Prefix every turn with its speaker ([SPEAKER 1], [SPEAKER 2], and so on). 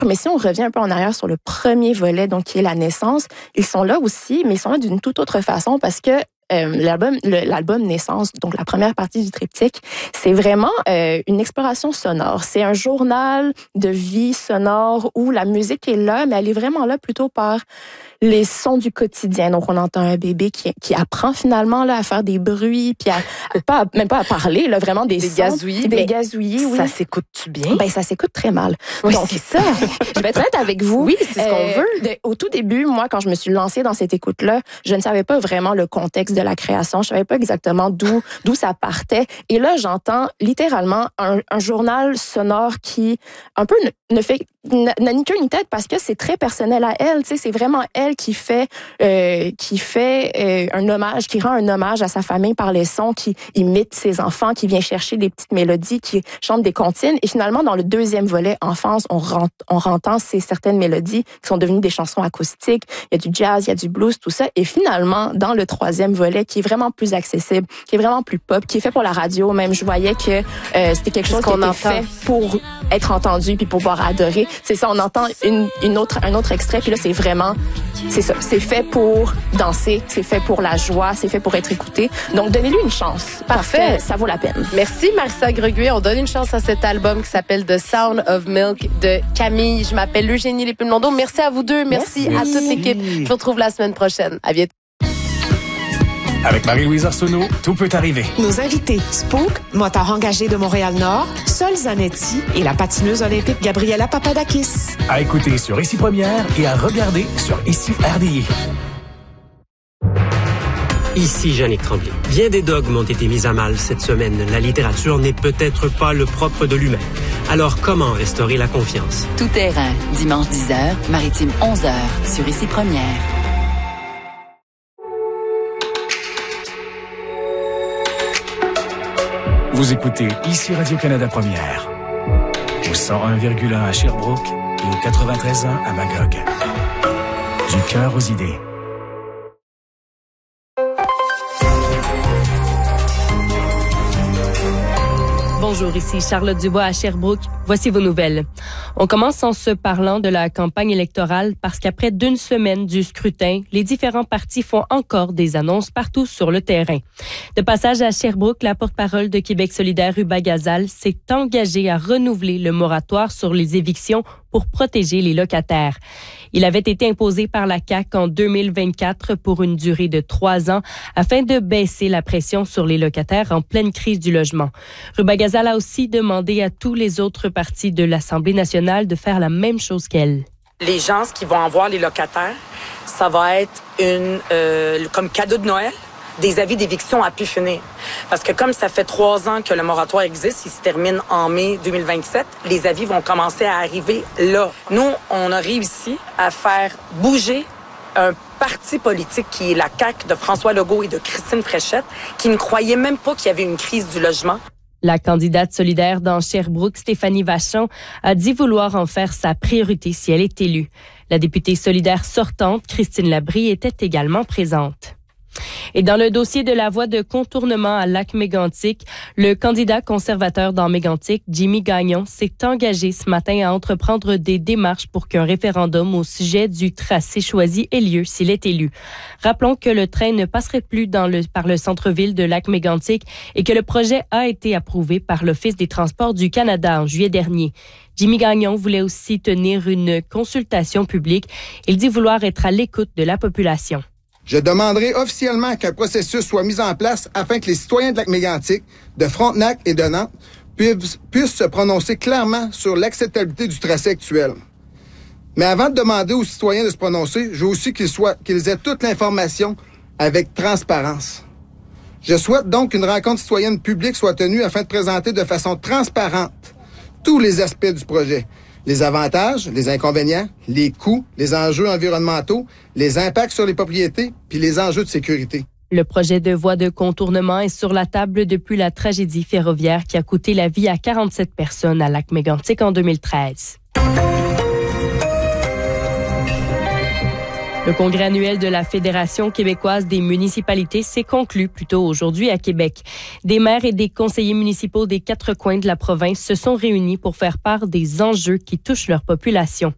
[SPEAKER 1] Mais si on revient un peu en arrière sur le premier volet, donc qui est la naissance, ils sont là aussi, mais ils sont là d'une toute autre façon parce que l'album Naissance, donc la première partie du triptyque, c'est vraiment une exploration sonore. C'est un journal de vie sonore où la musique est là, mais elle est vraiment là plutôt par les sons du quotidien. Donc, on entend un bébé qui apprend finalement là, à faire des bruits, puis même pas à parler, là, vraiment des sons.
[SPEAKER 2] Gazouillis.
[SPEAKER 1] Des gazouillis, oui.
[SPEAKER 2] Ça s'écoute-tu bien?
[SPEAKER 1] Ben, ça s'écoute très mal.
[SPEAKER 2] Oui,
[SPEAKER 1] donc,
[SPEAKER 2] c'est ça.
[SPEAKER 1] Je vais être honnête avec vous.
[SPEAKER 2] Oui, c'est ce qu'on veut.
[SPEAKER 1] Au tout début, moi, quand je me suis lancée dans cette écoute-là, je ne savais pas vraiment le contexte de la création. Je savais pas exactement d'où ça partait. Et là, j'entends littéralement un journal sonore qui un peu n'a ni queue ni tête parce que c'est très personnel à elle. Tu sais, c'est vraiment elle qui fait un hommage, qui rend un hommage à sa famille par les sons, qui imite ses enfants, qui vient chercher des petites mélodies, qui chante des comptines. Et finalement, dans le deuxième volet, enfance, on entend certaines mélodies qui sont devenues des chansons acoustiques. Il y a du jazz, il y a du blues, tout ça. Et finalement, dans le troisième volet, qui est vraiment plus accessible, qui est vraiment plus pop, qui est fait pour la radio, même je voyais que c'était quelque chose qui était fait pour être entendu puis pour pouvoir adorer. C'est ça, on entend un autre extrait, puis là, c'est ça, c'est fait pour danser, c'est fait pour la joie, c'est fait pour être écouté. Donc, donnez-lui une chance.
[SPEAKER 2] Parfait.
[SPEAKER 1] Ça vaut la peine.
[SPEAKER 2] Merci, Marissa Greguet. On donne une chance à cet album qui s'appelle The Sound of Milk de Camille. Je m'appelle Eugénie Lépine-Blondeau. Merci à vous deux. Merci à toute l'équipe. Je vous retrouve la semaine prochaine. À bientôt.
[SPEAKER 3] Avec Marie-Louise Arsenault, tout peut arriver.
[SPEAKER 4] Nos invités, Spook, motard engagé de Montréal-Nord, Sol Zanetti et la patineuse olympique Gabriela Papadakis.
[SPEAKER 3] À écouter sur Ici Première et à regarder sur Ici RDI.
[SPEAKER 5] Ici Jannick Tremblay. Bien des dogmes ont été mis à mal cette semaine. La littérature n'est peut-être pas le propre de l'humain. Alors, comment restaurer la confiance?
[SPEAKER 6] Tout terrain, dimanche 10h, maritime 11h, sur Ici Première.
[SPEAKER 3] Vous écoutez Ici Radio-Canada Première. Au 101,1 à Sherbrooke et au 93.1 à Magog. Du cœur aux idées.
[SPEAKER 7] Bonjour, ici Charlotte Dubois à Sherbrooke. Voici vos nouvelles. On commence en se parlant de la campagne électorale parce qu'après d'une semaine du scrutin, les différents partis font encore des annonces partout sur le terrain. De passage à Sherbrooke, la porte-parole de Québec solidaire, Ruba Gazal, s'est engagée à renouveler le moratoire sur les évictions pour protéger les locataires. Il avait été imposé par la CAQ en 2024 pour une durée de 3 ans afin de baisser la pression sur les locataires en pleine crise du logement. Ruba Gazal a aussi demandé à tous les autres partis de l'Assemblée nationale de faire la même chose qu'elle.
[SPEAKER 8] Les gens, ce qu'ils vont avoir, les locataires, ça va être comme cadeau de Noël, des avis d'éviction à pu finir. Parce que comme ça fait 3 ans que le moratoire existe, il se termine en mai 2027, les avis vont commencer à arriver là. Nous, on a réussi à faire bouger un parti politique qui est la CAQ de François Legault et de Christine Fréchette, qui ne croyait même pas qu'il y avait une crise du logement.
[SPEAKER 7] La candidate solidaire dans Sherbrooke, Stéphanie Vachon, a dit vouloir en faire sa priorité si elle est élue. La députée solidaire sortante, Christine Labrie, était également présente. Et dans le dossier de la voie de contournement à Lac-Mégantic, le candidat conservateur dans Mégantic, Jimmy Gagnon, s'est engagé ce matin à entreprendre des démarches pour qu'un référendum au sujet du tracé choisi ait lieu s'il est élu. Rappelons que le train ne passerait plus par le centre-ville de Lac-Mégantic et que le projet a été approuvé par l'Office des transports du Canada en juillet dernier. Jimmy Gagnon voulait aussi tenir une consultation publique. Il dit vouloir être à l'écoute de la population.
[SPEAKER 9] Je demanderai officiellement qu'un processus soit mis en place afin que les citoyens de Lac-Mégantic, de Frontenac et de Nantes puissent se prononcer clairement sur l'acceptabilité du tracé actuel. Mais avant de demander aux citoyens de se prononcer, je veux aussi qu'ils aient toute l'information avec transparence. Je souhaite donc qu'une rencontre citoyenne publique soit tenue afin de présenter de façon transparente tous les aspects du projet. Les avantages, les inconvénients, les coûts, les enjeux environnementaux, les impacts sur les propriétés, puis les enjeux de sécurité.
[SPEAKER 7] Le projet de voie de contournement est sur la table depuis la tragédie ferroviaire qui a coûté la vie à 47 personnes à Lac-Mégantic en 2013. Le congrès annuel de la Fédération québécoise des municipalités s'est conclu plus tôt aujourd'hui à Québec. Des maires et des conseillers municipaux des 4 coins de la province se sont réunis pour faire part des enjeux qui touchent leur population.